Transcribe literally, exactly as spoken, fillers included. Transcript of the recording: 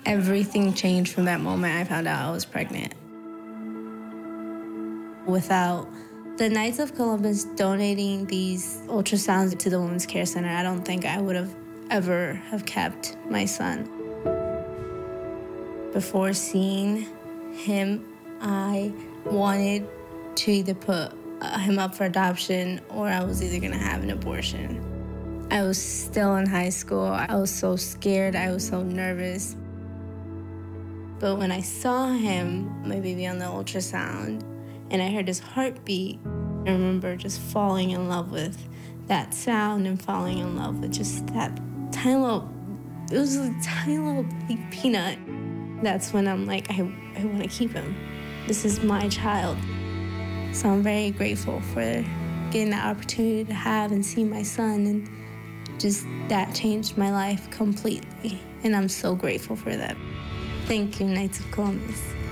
Everything changed from that moment I found out I was pregnant. Without the Knights of Columbus donating these ultrasounds to the Women's Care Center, I don't think I would have ever have kept my son. Before seeing him, I wanted to either put him up for adoption or I was either gonna have an abortion. I was still in high school. I was so scared. I was so nervous. But when I saw him, my baby on the ultrasound, and I heard his heartbeat, I remember just falling in love with that sound and falling in love with just that tiny little, it was a tiny little like, peanut. That's when I'm like, I, I want to keep him. This is my child. So I'm very grateful for getting that opportunity to have and see my son, and just that changed my life completely. And I'm so grateful for that. Thank you, Knights of Columbus.